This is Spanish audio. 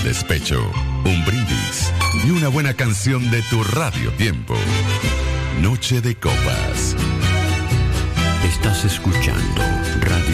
despecho, un brindis y una buena canción de tu Radio Tiempo. Noche de Copas. Estás escuchando